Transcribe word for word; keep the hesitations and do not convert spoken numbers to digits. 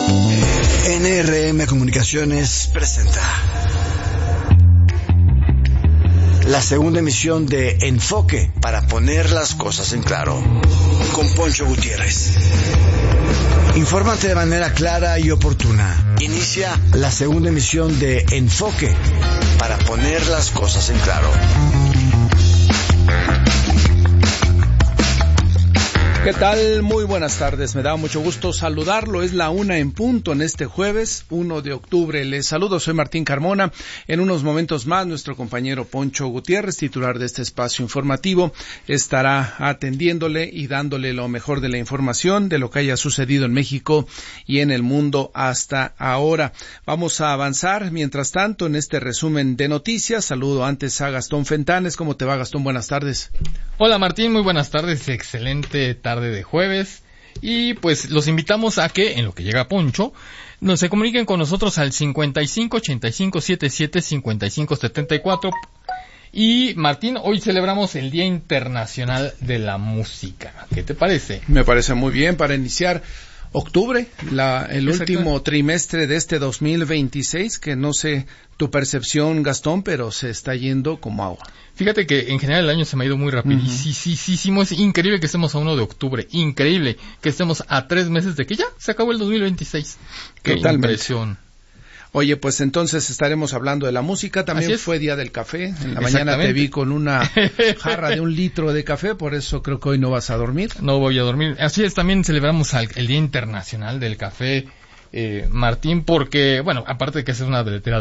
N R M Comunicaciones presenta la segunda emisión de Enfoque, para poner las cosas en claro, con Poncho Gutiérrez. Infórmate de manera clara y oportuna. Inicia la segunda emisión de Enfoque, para poner las cosas en claro. ¿Qué tal? Muy buenas tardes. Me da mucho gusto saludarlo. Es la una en punto en este jueves, uno de octubre. Les saludo, soy Martín Carmona. En unos momentos más, nuestro compañero Poncho Gutiérrez, titular de este espacio informativo, estará atendiéndole y dándole lo mejor de la información de lo que haya sucedido en México y en el mundo hasta ahora. Vamos a avanzar, mientras tanto, en este resumen de noticias. Saludo antes a Gastón Fentanes. ¿Cómo te va, Gastón? Buenas tardes. Hola, Martín. Muy buenas tardes. Excelente tarde de jueves, y pues los invitamos a que, en lo que llega Poncho, nos se comuniquen con nosotros al cincuenta y cinco, ochenta y cinco, setenta y siete, cincuenta y cinco, setenta y cuatro. Y Martín, hoy celebramos el Día Internacional de la Música. ¿Qué te parece? Me parece muy bien para iniciar octubre, la, el Exacto. último trimestre de este dos mil veintiséis, que no sé tu percepción, Gastón, pero se está yendo como agua. Fíjate que en general el año se me ha ido muy rapidísimo. Uh-huh. Es increíble que estemos a uno de octubre. Increíble que estemos a tres meses de que ya se acabó el dos mil veintiséis. Qué Totalmente. Impresión. Oye, pues entonces estaremos hablando de la música. También fue Día del Café. En la mañana te vi con una jarra de un litro de café, por eso creo que hoy no vas a dormir. No voy a dormir. Así es, también celebramos al, el Día Internacional del Café, eh, Martín, porque, bueno, aparte de que es una deletera